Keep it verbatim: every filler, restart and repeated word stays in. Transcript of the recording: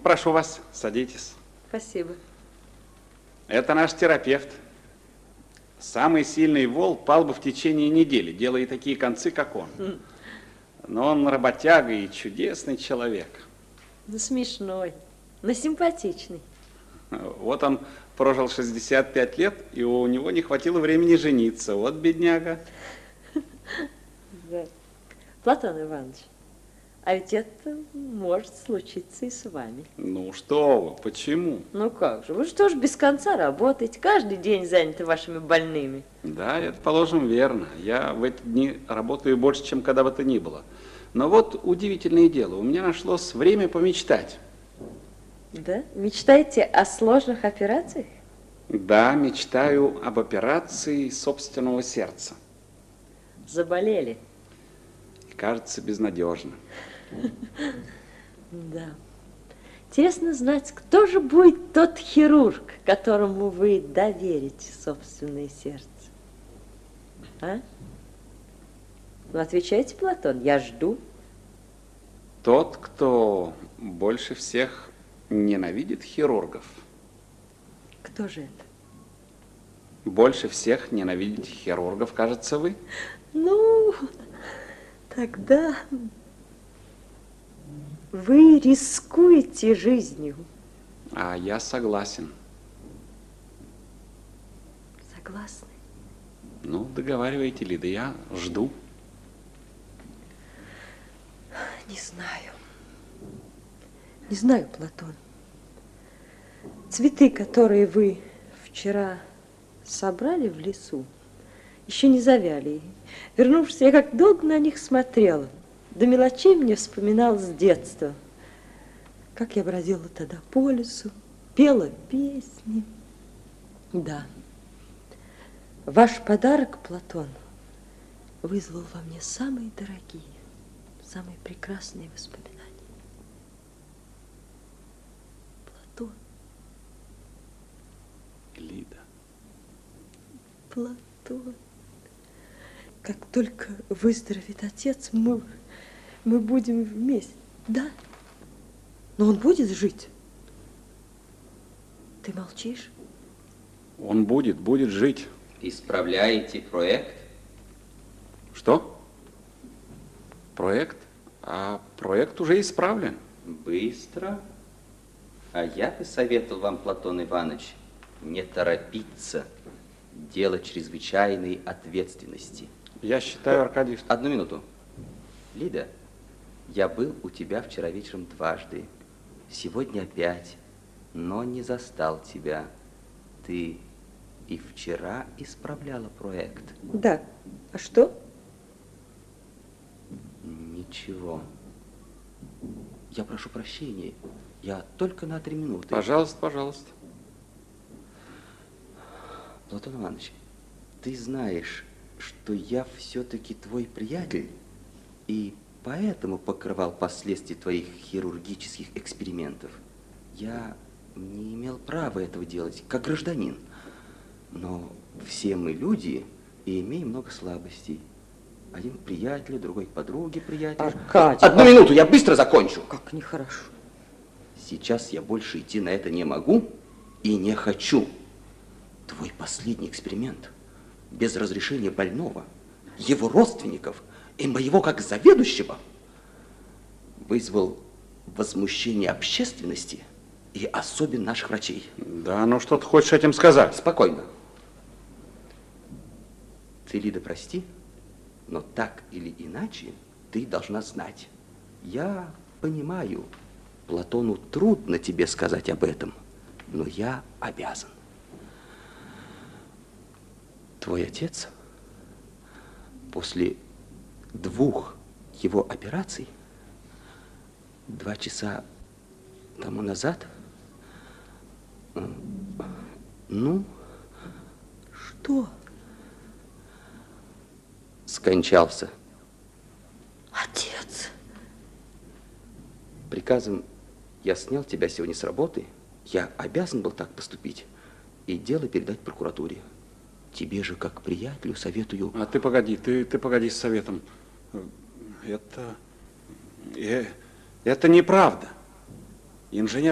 прошу вас, садитесь. Спасибо. Это наш терапевт. Самый сильный вол пал бы в течение недели, делая такие концы, как он. Но он работяга и чудесный человек. Ну, смешной, но симпатичный. Вот он прожил шестьдесят пять лет, и у него не хватило времени жениться. Вот бедняга. Да. Платон Иванович, а ведь это может случиться и с вами. Ну что вы, почему? Ну как же, вы что ж без конца работаете, каждый день заняты вашими больными. Да, это, положим, верно. Я в эти дни работаю больше, чем когда бы то ни было. Но вот удивительное дело, у меня нашлось время помечтать. Да? Мечтаете о сложных операциях? Да, мечтаю об операции собственного сердца. Заболели? И кажется, безнадежно. Да. Интересно знать, кто же будет тот хирург, которому вы доверите собственное сердце? А? Ну, отвечайте, Платон, я жду. Тот, кто больше всех ненавидит хирургов. Кто же это? Больше всех ненавидит хирургов, кажется, вы? Ну, тогда вы рискуете жизнью. А я согласен. Согласны? Ну, договаривайте, Лида, я жду. Не знаю. Не знаю, Платон. Цветы, которые вы вчера собрали в лесу, еще не завяли. Вернувшись, я как долго на них смотрела. До мелочей мне вспоминалось с детства. Как я бродила тогда по лесу, пела песни. Да. Ваш подарок, Платон, вызвал во мне самые дорогие, самые прекрасные воспоминания. Платон. Лида. Платон. Как только выздоровеет отец, мы, мы будем вместе. Да? Но он будет жить? Ты молчишь? Он будет, будет жить. Исправляете проект? Что? Проект? А проект уже исправлен. Быстро. А я бы советовал вам, Платон Иванович, не торопиться. Дело чрезвычайной ответственности. Я считаю, Аркадий... Одну минуту. Лида, я был у тебя вчера вечером дважды. Сегодня опять, но не застал тебя. Ты и вчера исправляла проект. Да. А что? Ничего. Я прошу прощения. Я только на три минуты. Пожалуйста, пожалуйста. Платон Иванович, ты знаешь, что я все-таки твой приятель, и поэтому покрывал последствия твоих хирургических экспериментов. Я не имел права этого делать, как гражданин. Но все мы люди и имеем много слабостей. Один к приятелю, другой к подруге приятелю. Аркадий. Одну минуту, я быстро закончу. Как нехорошо. Сейчас я больше идти на это не могу и не хочу. Твой последний эксперимент без разрешения больного, его родственников и моего как заведующего вызвал возмущение общественности и особенно наших врачей. Да, ну что ты хочешь этим сказать? Спокойно. Ты, Лида, прости, но так или иначе ты должна знать. Я понимаю, Платону трудно тебе сказать об этом, но я обязан. Твой отец после двух его операций два часа тому назад, ну, что? Скончался. Отец. Приказом я снял тебя сегодня с работы. Я обязан был так поступить и дело передать прокуратуре. Тебе же, как приятелю, советую... А ты погоди, ты, ты погоди с советом. Это... э, Это неправда. Инженер